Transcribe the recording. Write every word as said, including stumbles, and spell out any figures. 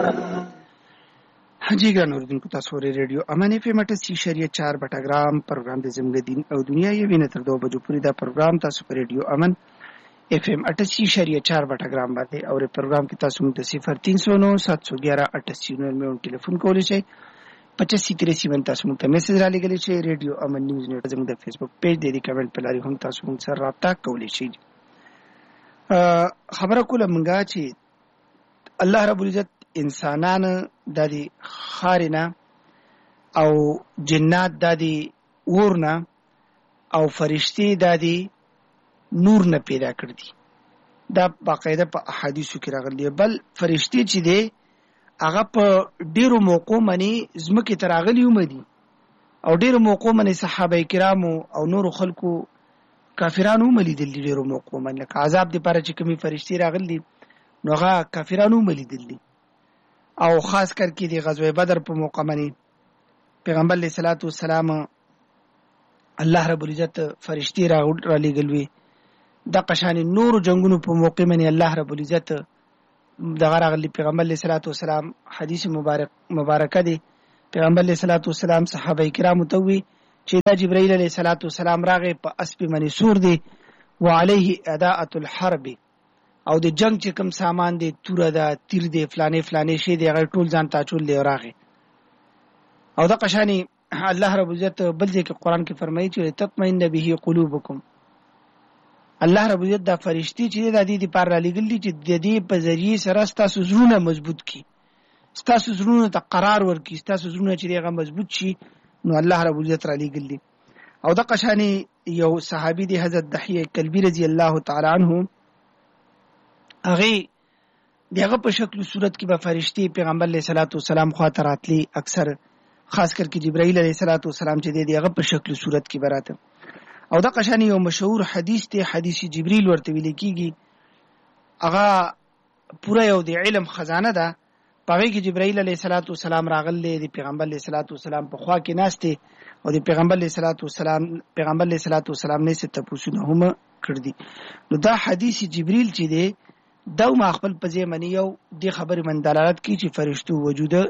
حاجی ګران اوریدونکو تاسو ورې ریډیو امان اف ام اټسي شریعه چار بټاګرام پروګرام د زموږ دین او دنیا یې وینې تر دوه بجو پورې دا پروګرام تاسو په ریډیو امان اف ام اټسي شریعه چار بټاګرام باندې او ری پروګرام کې تاسو موږ د صفر تین سو نو سات سو ګیارہ اٹھاسی نو ټلیفون کولی شئ پچاسی تریسی باندې تاسو موږ ته میسج را لګلی شئ ریډیو امان نیوز نیټ زموږ د فیسبوک پیج دی د کمنټ په لارې هم تاسو موږ سره رابطه کولی شئ. خبره کوله مونږه چې الله رب العزت انسانان د دې خارنه او جنات د دې ورنه او فرشتي د دې نور نه پیدا کړ دي. دا باقاعده په احادیثو کې راغلي. بل فرشتي چې دي هغه په ډیرو موقعو باندې زمکه تر راغلي ومدي او ډیرو موقعو باندې صحابه کرامو او نور خلکو کافرانو ملیدل دي. ډیرو موقعو باندې لکه عذاب دي پاره چې کومي فرشتي راغلي نو هغه کافرانو ملیدل دي. او خاص کر کې د غزوه بدر په موقع باندې پیغمبر علیه الصلاۃ والسلام الله رب العزت فرشتي را را لګلوي. د قشان نور جنگونو په موقع باندې الله رب العزت دغه راغلي. پیغمبر علیه الصلاۃ والسلام حدیث مبارک مبارکه دی. پیغمبر علیه الصلاۃ والسلام صحابه کرام ته وی چې دا جبرائیل علیه الصلاۃ والسلام راغی په اسب باندې سور دی وعليه اداءه الحرب او د جنگ چې کوم سامان دی توره ده تیر دی فلانه فلانه شی دی هغه ټول ځان تاچول دی راغی. او د قشانی الله رب عزت بل ځکه قرآن کې فرمایي چې تطمئن به قلوبکم. الله رب عزت دا فرشتي چې د دې لپاره را لګلي چې د دې په ذریعہ سره ستاسو زړونه مضبوط کی، ستاسو زړونه ته قرار ورکړي، ستاسو زړونه چې هغه مضبوط شي نو الله رب عزت را لګلي. او د قشانی یو صحابي دی حضرت دحیه کلبی رضی الله تعالی عنہ هغه دغه په شکل صورت کې به فرشتي پیغمبر علیه الصلاۃ والسلام خواته راتلی. اکثر خاص کر کې جبرائیل علیه الصلاۃ والسلام چې دی هغه په شکل صورت کې براته. او د قشانی یو مشهور حدیث دی حدیث جبرائیل ورته ویل کیږي. هغه پوره یو د علم خزانه ده. پاره کې جبرائیل علیه الصلاۃ والسلام راغلی دی پیغمبر علیه الصلاۃ والسلام په خوا کې ناشته او د پیغمبر علیه الصلاۃ والسلام پیغمبر علیه الصلاۃ والسلام نه ست پوښتنه هم کړ دي. نو دا حدیث جبرائیل چې دی دا ما خپل په ځای منی یو د خبرې من دلالت کی چې فرشتو وجود